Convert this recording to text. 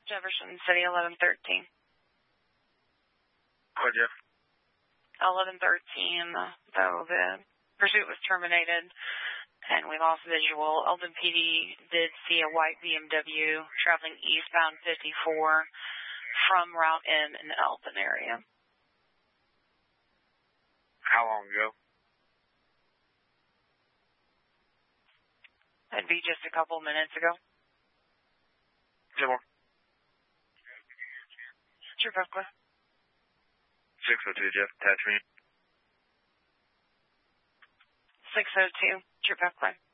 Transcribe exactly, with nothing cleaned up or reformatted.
Jefferson City, eleven thirteen. What, Jeff? eleven thirteen, though the pursuit was terminated and we lost visual. Elton P D did see a white B M W traveling eastbound fifty-four from Route M in the Elton area. How long ago? That'd be just a couple minutes ago. Two more. True Buckler. six oh two, Jeff. Attach me. six oh two, True Buckler.